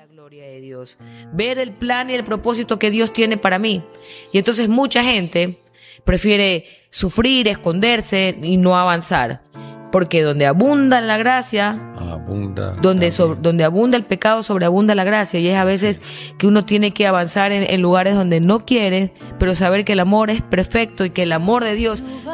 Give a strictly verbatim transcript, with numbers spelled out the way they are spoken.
la gloria de Dios, ver el plan y el propósito que Dios tiene para mí. Y entonces mucha gente prefiere sufrir, esconderse y no avanzar. Porque donde abunda la gracia, abunda, donde, so, donde abunda el pecado, sobreabunda la gracia. Y es a veces que uno tiene que avanzar en, en lugares donde no quiere, pero saber que el amor es perfecto y que el amor de Dios